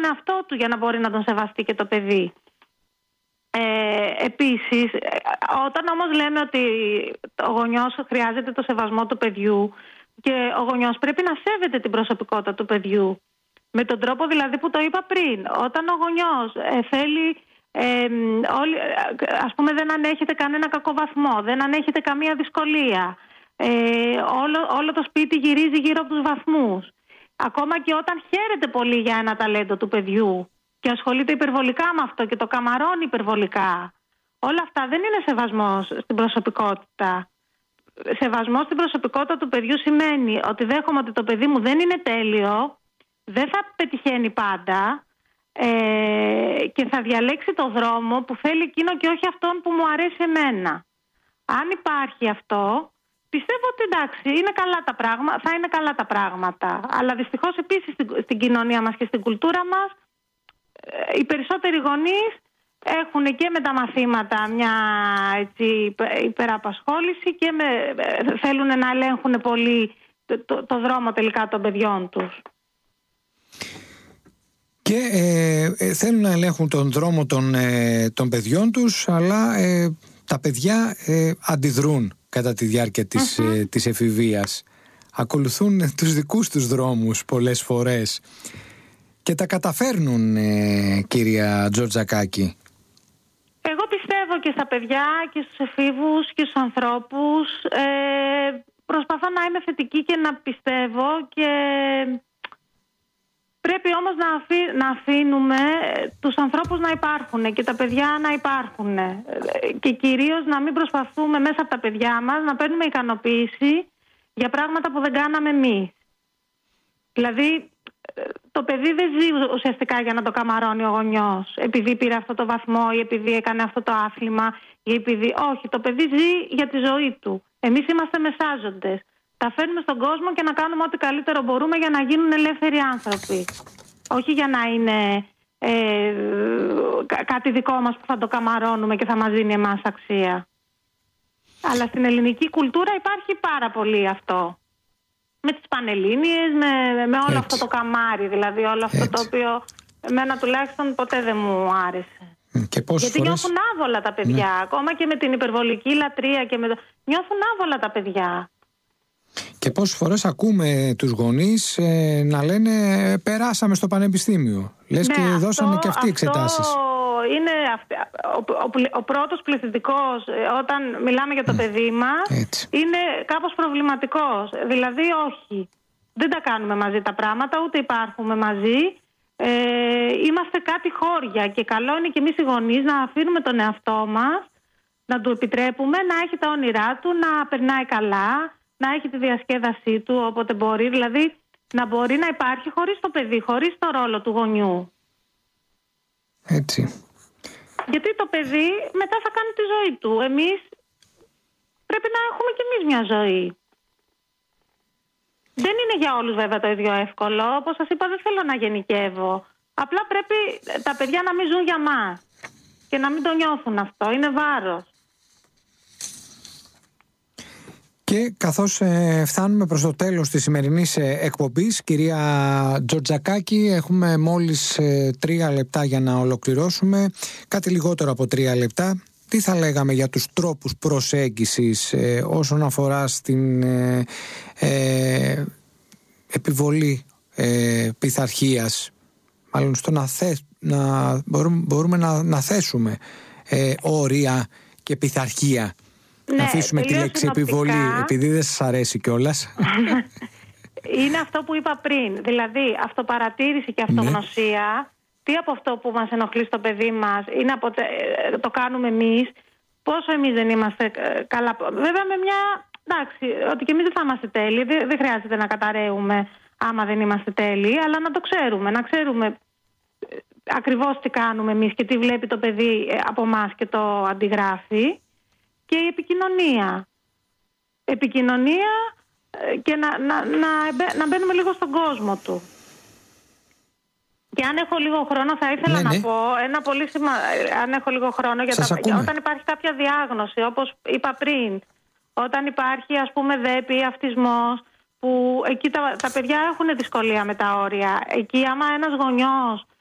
τον εαυτό του για να μπορεί να τον σεβαστεί και το παιδί. Επίσης, όταν όμως λέμε ότι ο γονιός χρειάζεται το σεβασμό του παιδιού και ο γονιός πρέπει να σέβεται την προσωπικότητα του παιδιού, με τον τρόπο δηλαδή που το είπα πριν, όταν ο γονιός θέλει, ας πούμε, δεν ανέχεται κανένα κακό βαθμό, δεν ανέχεται καμία δυσκολία, όλο το σπίτι γυρίζει γύρω από τους βαθμούς, ακόμα και όταν χαίρεται πολύ για ένα ταλέντο του παιδιού και ασχολείται υπερβολικά με αυτό και το καμαρώνει υπερβολικά, όλα αυτά δεν είναι σεβασμός στην προσωπικότητα. Σεβασμός στην προσωπικότητα του παιδιού σημαίνει ότι δέχομαι ότι το παιδί μου δεν είναι τέλειο, δεν θα πετυχαίνει πάντα και θα διαλέξει το δρόμο που θέλει εκείνο και όχι αυτόν που μου αρέσει εμένα. Αν υπάρχει αυτό, πιστεύω ότι εντάξει, είναι καλά τα πράγματα, θα είναι καλά τα πράγματα. Αλλά δυστυχώς επίσης στην κοινωνία μας και στην κουλτούρα μας, οι περισσότεροι γονείς έχουν και με τα μαθήματα μια έτσι, υπεραπασχόληση και θέλουν να ελέγχουν πολύ το δρόμο τελικά των παιδιών τους. Και θέλουν να ελέγχουν τον δρόμο των παιδιών τους, αλλά τα παιδιά αντιδρούν κατά τη διάρκεια της εφηβείας. Ακολουθούν τους δικούς τους δρόμους πολλές φορές και τα καταφέρνουν, κυρία Τζορτζακάκη. Εγώ πιστεύω και στα παιδιά και στους εφήβους και στους ανθρώπους. Προσπαθώ να είμαι θετική και να πιστεύω και πρέπει όμως να αφήνουμε τους ανθρώπους να υπάρχουν και τα παιδιά να υπάρχουν και κυρίως να μην προσπαθούμε μέσα από τα παιδιά μας να παίρνουμε ικανοποίηση για πράγματα που δεν κάναμε εμείς. Δηλαδή το παιδί δεν ζει ουσιαστικά για να το καμαρώνει ο γονιός επειδή πήρε αυτό το βαθμό ή επειδή έκανε αυτό το άθλημα ή επειδή... Όχι, το παιδί ζει για τη ζωή του. Εμείς είμαστε μεσάζοντες. Τα φέρνουμε στον κόσμο και να κάνουμε ό,τι καλύτερο μπορούμε για να γίνουν ελεύθεροι άνθρωποι. Όχι για να είναι κάτι δικό μας που θα το καμαρώνουμε και θα μας δίνει εμάς αξία. Αλλά στην ελληνική κουλτούρα υπάρχει πάρα πολύ αυτό. Με τις πανελλήνιες, με όλο αυτό το καμάρι, δηλαδή όλο αυτό το οποίο εμένα τουλάχιστον ποτέ δεν μου άρεσε. Γιατί νιώθουν άβολα τα παιδιά, ακόμα και με την υπερβολική λατρεία και νιώθουν άβολα τα παιδιά. Και πόσες φορές ακούμε τους γονείς να λένε περάσαμε στο πανεπιστήμιο. Λες και δώσανε και αυτοί εξετάσεις. Είναι ο πρώτος πληθυντικός όταν μιλάμε για το παιδί μας. Είναι κάπως προβληματικός. Δηλαδή όχι, δεν τα κάνουμε μαζί τα πράγματα, ούτε υπάρχουμε μαζί. Είμαστε κάτι χώρια και καλό είναι και εμείς οι γονείς να αφήνουμε τον εαυτό μας, να του επιτρέπουμε να έχει τα όνειρά του, να περνάει καλά, να έχει τη διασκέδασή του όποτε μπορεί, δηλαδή να μπορεί να υπάρχει χωρίς το παιδί, χωρίς το ρόλο του γονιού. Έτσι. Γιατί το παιδί μετά θα κάνει τη ζωή του. Εμείς πρέπει να έχουμε κι εμείς μια ζωή. Δεν είναι για όλους βέβαια το ίδιο εύκολο. Όπως σας είπα, δεν θέλω να γενικεύω. Απλά πρέπει τα παιδιά να μην ζουν για μας και να μην το νιώθουν αυτό. Είναι βάρος. Και καθώς φτάνουμε προς το τέλος της σημερινής εκπομπής, κυρία Τζορτζακάκη, έχουμε μόλις 3 λεπτά για να ολοκληρώσουμε, κάτι λιγότερο από 3 λεπτά. Τι θα λέγαμε για τους τρόπους προσέγγισης όσον αφορά στην επιβολή πειθαρχίας, μάλλον στο να μπορούμε να θέσουμε όρια και πειθαρχία. Να αφήσουμε τη λέξη επιβολή, επειδή δεν σας αρέσει κιόλας. Είναι αυτό που είπα πριν. Δηλαδή, αυτοπαρατήρηση και αυτογνωσία. Τι από αυτό που μας ενοχλεί στο παιδί μας είναι το κάνουμε εμείς. Πόσο εμείς δεν είμαστε καλά. Βέβαια, με μια. Εντάξει, ότι και εμείς δεν θα είμαστε τέλειοι. Δεν χρειάζεται να καταραίουμε άμα δεν είμαστε τέλειοι, αλλά να το ξέρουμε. Να ξέρουμε ακριβώς τι κάνουμε εμείς και τι βλέπει το παιδί από εμάς και το αντιγράφει. Και η επικοινωνία. Επικοινωνία και να μπαίνουμε λίγο στον κόσμο του. Και αν έχω λίγο χρόνο θα ήθελα να πω ένα πολύ αν έχω λίγο χρόνο όταν υπάρχει κάποια διάγνωση, όπως είπα πριν, όταν υπάρχει ας πούμε δέπη ή αυτισμός, που εκεί τα παιδιά έχουν δυσκολία με τα όρια. Εκεί άμα ένας γονιός